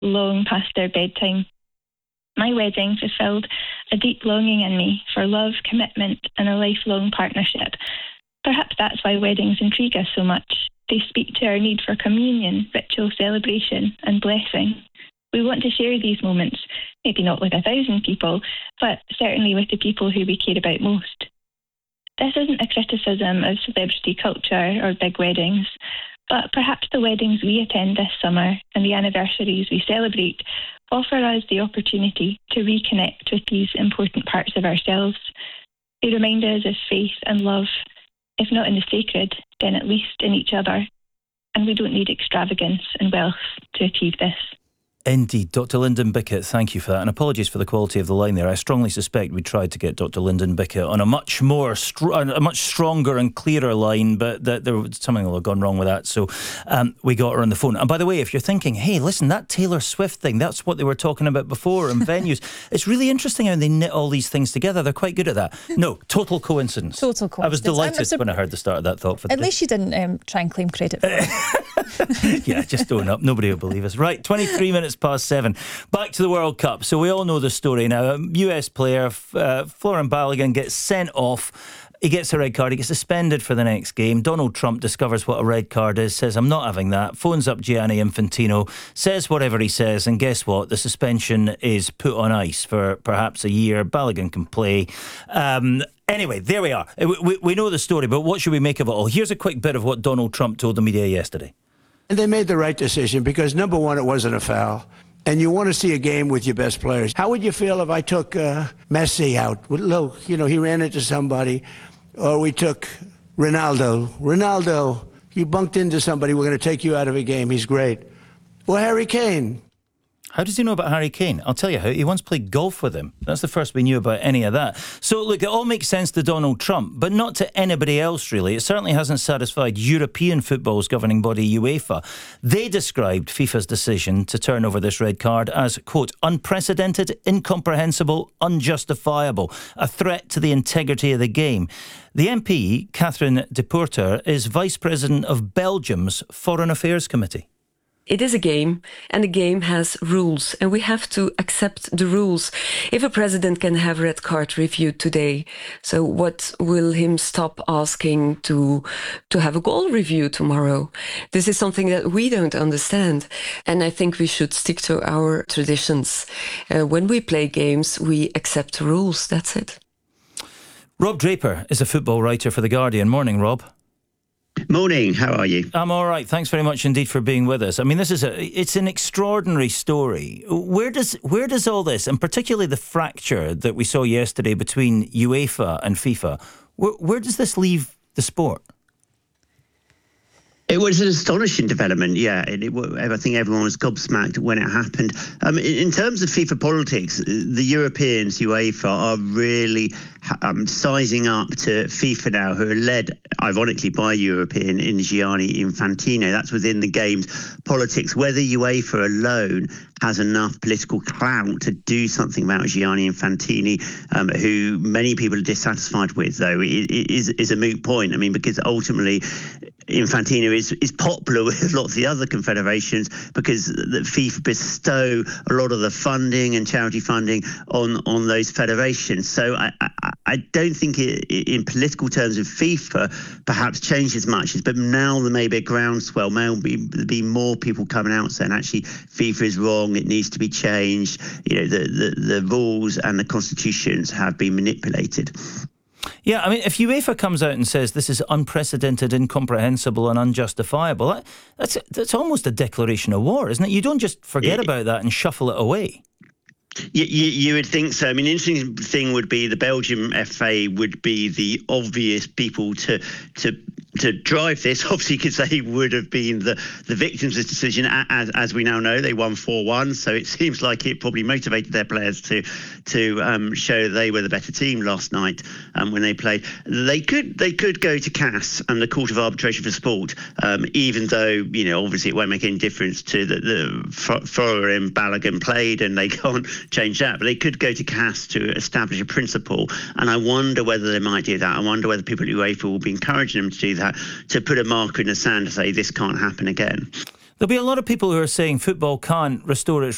long past their bedtime. My wedding fulfilled a deep longing in me for love, commitment, and a lifelong partnership. Perhaps that's why weddings intrigue us so much. They speak to our need for communion, ritual celebration, and blessing. We want to share these moments, maybe not with 1,000 people, but certainly with the people who we care about most. This isn't a criticism of celebrity culture or big weddings, but perhaps the weddings we attend this summer and the anniversaries we celebrate offer us the opportunity to reconnect with these important parts of ourselves. They remind us of faith and love, if not in the sacred, then at least in each other. And we don't need extravagance and wealth to achieve this. Indeed. Dr. Lyndon Bickett, thank you for that. And apologies for the quality of the line there. I strongly suspect we tried to get Dr. Lyndon Bickett on a much stronger and clearer line, but there was something that had gone wrong with that. So we got her on the phone. And by the way, if you're thinking, hey, listen, that Taylor Swift thing, that's what they were talking about before in venues. It's really interesting how they knit all these things together. They're quite good at that. No, total coincidence. Total coincidence. I was delighted when I heard the start of that thought. For At least you didn't try and claim credit for it. Yeah, just own up. Nobody will believe us. Right, 23 minutes past 7. Back to the World Cup. So we all know the story now. A US player, Florian Balogun, gets sent off. He gets a red card. He gets suspended for the next game. Donald Trump discovers what a red card is, says, I'm not having that. Phones up Gianni Infantino, says whatever he says, and guess what? The suspension is put on ice for perhaps a year. Balogun can play. Anyway, there we are. We know the story, but what should we make of it all? Here's a quick bit of what Donald Trump told the media yesterday. And they made the right decision because, number one, it wasn't a foul. And you want to see a game with your best players. How would you feel if I took Messi out? Look, he ran into somebody. Or we took Ronaldo. Ronaldo, you bunked into somebody. We're going to take you out of a game. He's great. Or Harry Kane. How does he know about Harry Kane? I'll tell you how. He once played golf with him. That's the first we knew about any of that. So, look, it all makes sense to Donald Trump, but not to anybody else, really. It certainly hasn't satisfied European football's governing body, UEFA. They described FIFA's decision to turn over this red card as, quote, unprecedented, incomprehensible, unjustifiable, a threat to the integrity of the game. The MP, Catherine de Porter, is Vice President of Belgium's Foreign Affairs Committee. It is a game, and the game has rules, and we have to accept the rules. If a president can have a red card reviewed today, so what will him stop asking to have a goal review tomorrow? This is something that we don't understand, and I think we should stick to our traditions. When we play games, we accept rules, that's it. Rob Draper is a football writer for The Guardian. Morning, Rob. Morning, how are you? I'm all right. Thanks very much indeed for being with us. I mean, it's an extraordinary story. Where does all this, and particularly the fracture that we saw yesterday between UEFA and FIFA, where does this leave the sport? It was an astonishing development, yeah. I think everyone was gobsmacked when it happened. In terms of FIFA politics, the Europeans, UEFA, are really sizing up to FIFA now, who are led, ironically, by European in Gianni Infantino. That's within the game's politics. Whether UEFA alone has enough political clout to do something about Gianni Infantino, who many people are dissatisfied with, though, is a moot point. I mean, because ultimately Infantino is popular with lots of the other confederations because the FIFA bestow a lot of the funding and charity funding on those federations. So I don't think in political terms of FIFA perhaps changes much, but now there may be a groundswell, there'll be more people coming out saying actually FIFA is wrong, it needs to be changed. The rules and the constitutions have been manipulated. Yeah, I mean, if UEFA comes out and says this is unprecedented, incomprehensible and unjustifiable, that's almost a declaration of war, isn't it? You don't just forget about that and shuffle it away. You would think so. I mean, the interesting thing would be the Belgium FA would be the obvious people to drive this, obviously, because they would have been the victims of this decision. As we now know, they won 4-1, so it seems like it probably motivated their players to show they were the better team last night when they played. They could go to CAS and the Court of Arbitration for Sport, even though obviously it won't make any difference to the Florian Balogun played, and they can't change that. But they could go to CAS to establish a principle, and I wonder whether they might do that. I wonder whether people at UEFA will be encouraging them to do that, to put a marker in the sand to say this can't happen again. There'll be a lot of people who are saying football can't restore its